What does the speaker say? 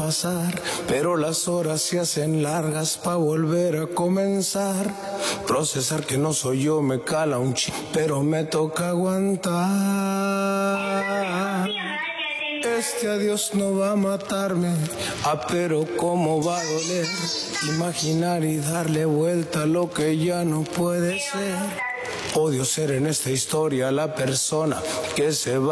pasar, pero las horas se hacen largas pa' volver a comenzar. Procesar que no soy yo me cala un pero me toca aguantar. Este adiós no va a matarme, pero cómo va a doler. Imaginar y darle vuelta a lo que ya no puede ser. Odio ser en esta historia la persona que se va.